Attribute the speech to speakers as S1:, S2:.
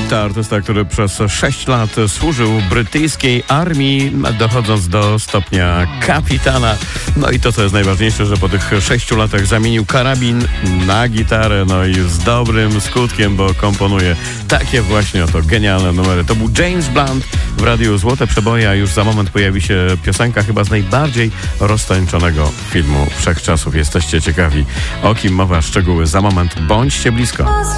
S1: To artysta, który przez 6 lat służył brytyjskiej armii, dochodząc do stopnia kapitana. No i to, co jest najważniejsze, że po tych 6 latach zamienił karabin na gitarę, no i z dobrym skutkiem, bo komponuje takie właśnie oto genialne numery. To był James Blunt w Radiu Złote Przeboje, a już za moment pojawi się piosenka chyba z najbardziej roztańczonego filmu wszechczasów. Jesteście ciekawi, o kim mowa, szczegóły za moment. Bądźcie blisko.